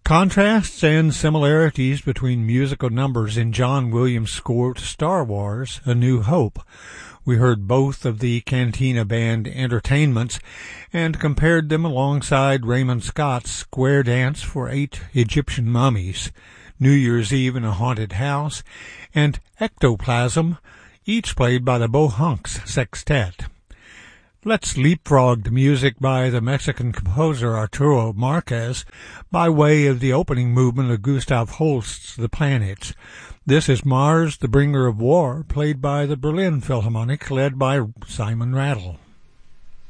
Contrasts and similarities between musical numbers in John Williams' score to Star Wars: A New Hope. We heard both of the Cantina Band entertainments and compared them alongside Raymond Scott's Square Dance for 8 Egyptian Mummies, New Year's Eve in a Haunted House, and Ectoplasm, each played by the Bohunks Sextet. Let's leapfrog the music by the Mexican composer Arturo Marquez by way of the opening movement of Gustav Holst's The Planets. This is Mars, the Bringer of War, played by the Berlin Philharmonic, led by Simon Rattle.